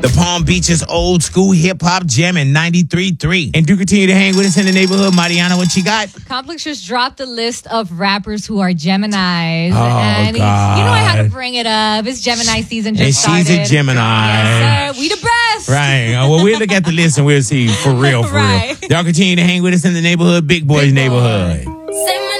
The Palm Beaches old school hip hop jam in 93.3. And do continue to hang with us in the neighborhood. Mariana, what you got? Complex just dropped a list of rappers who are Geminis. Oh, and God. You know I had to bring it up. It's Gemini season just And started. she's a Gemini. Yes, sir. We the best. Right. Well, we'll look at the list and we'll see for real, for Right. real. Y'all continue to hang with us in the neighborhood, Big Boys Big Boy. neighborhood. Say